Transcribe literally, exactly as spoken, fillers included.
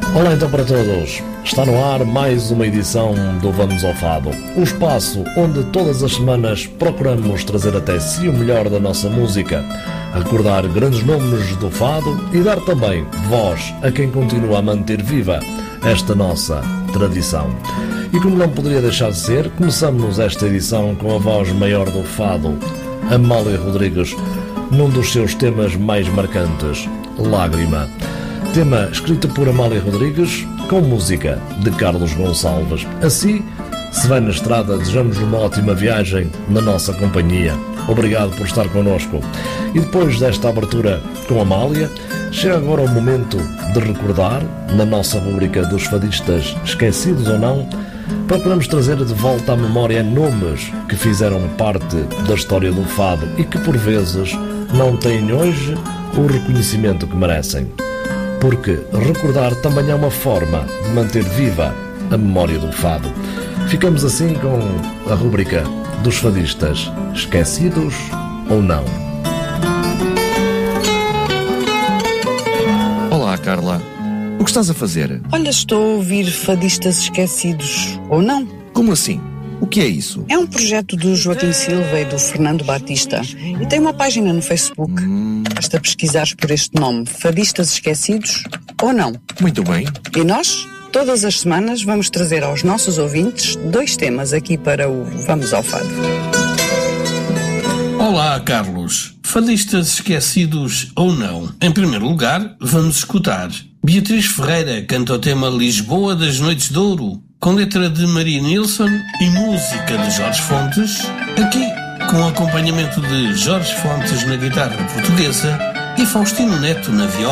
Olá então para todos, está no ar mais uma edição do Vamos ao Fado, um espaço onde todas as semanas procuramos trazer até si o melhor da nossa música, recordar grandes nomes do fado e dar também voz a quem continua a manter viva esta nossa tradição. E como não poderia deixar de ser, começamos esta edição com a voz maior do fado, Amália Rodrigues, num dos seus temas mais marcantes, Lágrima. Tema escrito por Amália Rodrigues, com música de Carlos Gonçalves. Assim, se vai na estrada, desejamos uma ótima viagem na nossa companhia. Obrigado por estar connosco. E depois desta abertura com Amália, chega agora o momento de recordar, na nossa rubrica dos fadistas esquecidos ou não, procuramos trazer de volta à memória nomes que fizeram parte da história do fado e que por vezes não têm hoje o reconhecimento que merecem. Porque recordar também é uma forma de manter viva a memória do fado. Ficamos assim com a rubrica dos fadistas esquecidos ou não. Olá, Carla. O que estás a fazer? Olha, estou a ouvir Fadistas Esquecidos ou não. Como assim? O que é isso? É um projeto do Joaquim Silva e do Fernando Batista e tem uma página no Facebook. Hum. Basta pesquisares por este nome, Fadistas Esquecidos ou não. Muito bem. E nós, todas as semanas, vamos trazer aos nossos ouvintes dois temas aqui para o Vamos ao Fado. Olá, Carlos. Fadistas esquecidos ou não? Em primeiro lugar, vamos escutar. Beatriz Ferreira canta o tema Lisboa das Noites de Ouro, com letra de Maria Nilsson e música de Jorge Fontes, aqui com acompanhamento de Jorge Fontes na guitarra portuguesa e Faustino Neto na viola.